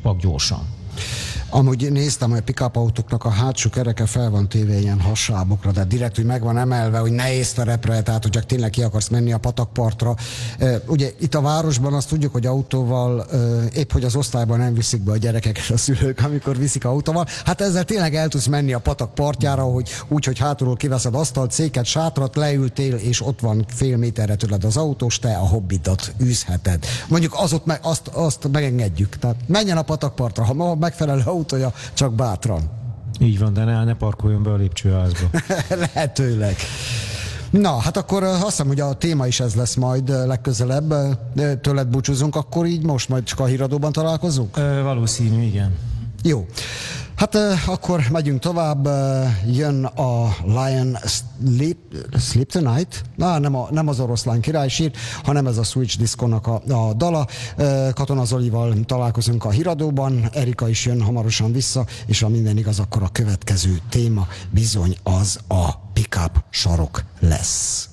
pak gyorsan. Amúgy néztem, hogy a pick-up autóknak a hátsó kereke fel van téve ilyen hassábokra, de direkt úgy meg van emelve, hogy nehéz terepre, tehát hogy csak tényleg ki akarsz menni a patakpartra. Ugye itt a városban azt tudjuk, hogy autóval épp hogy az osztályban nem viszik be a gyerekeket a szülők, amikor viszik autóval. Hát ezzel tényleg el tudsz menni a patak partjára, hogy úgy, hogy hátulról kiveszed asztalt, széket, sátrat, leültél, és ott van fél méterre tőled az autós, te a hobbidat űzheted. Mondjuk azt megengedjük. Tehát menjen a patakpartra, ha megfelelő autója, csak bátran. Így van, de ne parkoljon be a lépcsőházba. Lehetőleg. Na, hát akkor azt hiszem, hogy a téma is ez lesz majd legközelebb. Tőled búcsúzunk, akkor így most majd csak a híradóban találkozunk? Valószínű, igen. Jó. Hát akkor megyünk tovább, jön a Lion Sleep Tonight, nem az Oroszlán király sír, hanem ez a Switch Disco-nak a dala. Katona Zolival találkozunk a híradóban, Erika is jön hamarosan vissza, és ha minden igaz, akkor a következő téma bizony az a pick-up sarok lesz.